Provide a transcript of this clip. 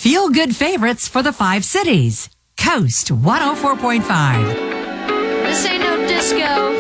feel-good favorites for the 5 cities. Coast 104.5. This ain't no disco.